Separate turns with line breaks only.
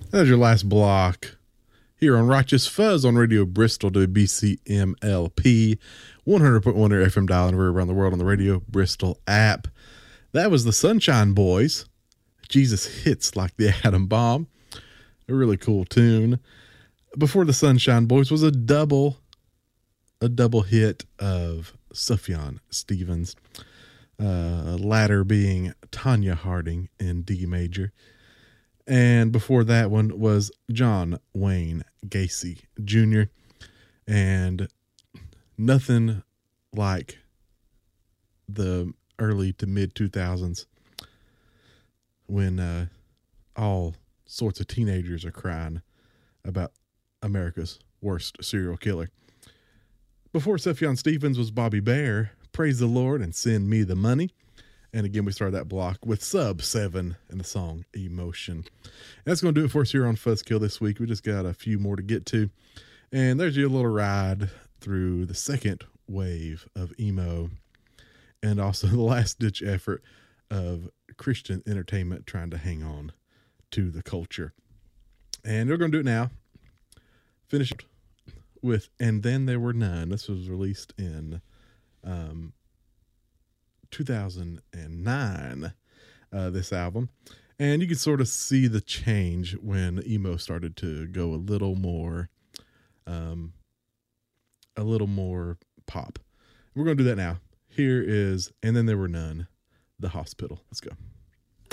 That's your last block here on Righteous Fuzz on Radio Bristol WBCMLP, 100.1 FM dial and around the world on the Radio Bristol app. That was the Sunshine Boys. Jesus Hits Like the Atom Bomb. A really cool tune. Before the Sunshine Boys was a double hit of Sufjan Stevens. Latter being Tanya Harding in D major. And before that one was John Wayne Gacy Jr. And nothing like the early to mid 2000s when all sorts of teenagers are crying about America's worst serial killer. Before Sufjan Stevens was Bobby Bare, Praise the Lord and Send Me the Money. And again, we started that block with Sub 7 and the song Emotion. And that's going to do it for us here on Fuzzkill this week. We just got a few more to get to. And there's your little ride through the second wave of emo and also the last-ditch effort of Christian entertainment trying to hang on to the culture. And we're going to do it now. Finish it with And Then There Were None. This was released in 2009, this album. And you can sort of see the change when emo started to go a little more pop. We're going to do that now. Here is And Then There Were None, The Hospital. Let's go.